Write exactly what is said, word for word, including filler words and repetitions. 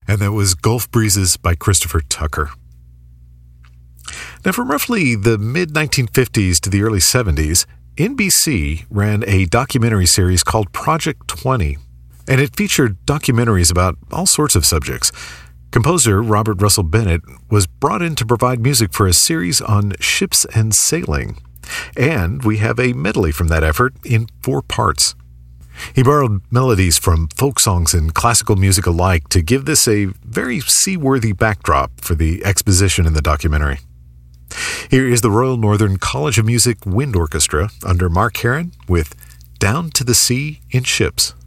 And that was Gulf Breezes by Christopher Tucker. Now, from roughly the mid nineteen fifties to the early seventies, N B C ran a documentary series called Project twenty, and it featured documentaries about all sorts of subjects. Composer Robert Russell Bennett was brought in to provide music for a series on ships and sailing, and we have a medley from that effort in four parts. He borrowed melodies from folk songs and classical music alike to give this a very seaworthy backdrop for the exposition in the documentary. Here is the Royal Northern College of Music Wind Orchestra under Mark Herron with Down to the Sea in Ships.